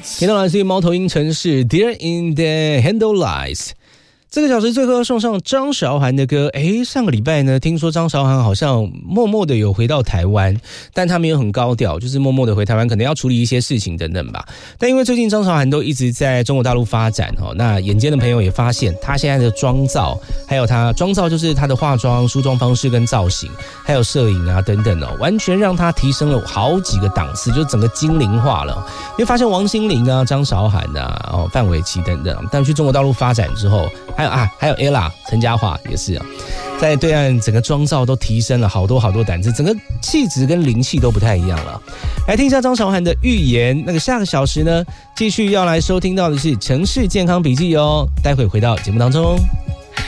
听到来自于猫头鹰城市 Dear in the Handle-Lights。这个小时最后要送上张韶涵的歌。上个礼拜呢，听说张韶涵好像默默的有回到台湾，但他没有很高调，就是默默的回台湾，可能要处理一些事情等等吧。但因为最近张韶涵都一直在中国大陆发展那眼尖的朋友也发现，她现在的妆造，还有她妆造就是她的化妆、梳妆方式跟造型，还有摄影啊等等完全让她提升了好几个档次，就整个精灵化了。因为发现王心凌啊、张韶涵啊、范玮琪等等，但去中国大陆发展之后，还有 Ella 陈嘉桦也是在对岸整个妆造都提升了好多档次，整个气质跟灵气都不太一样了。来听一下张韶涵的预言。那个下个小时呢，继续要来收听到的是城市健康笔记待会回到节目当中。